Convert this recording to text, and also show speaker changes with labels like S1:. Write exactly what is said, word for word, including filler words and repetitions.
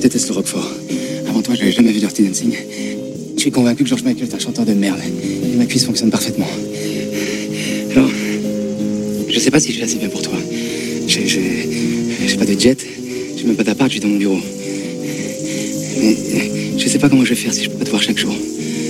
S1: déteste le Roquefort. Avant toi, j'avais jamais vu Dirty Dancing. Je suis convaincu que George Michael est un chanteur de merde. Et ma cuisse fonctionne parfaitement. Alors, je sais pas si je suis assez bien pour toi. J'ai, j'ai, j'ai pas de jet, j'ai même pas d'appart, je suis dans mon bureau. Mais je sais pas comment je vais faire si je peux pas te voir chaque jour.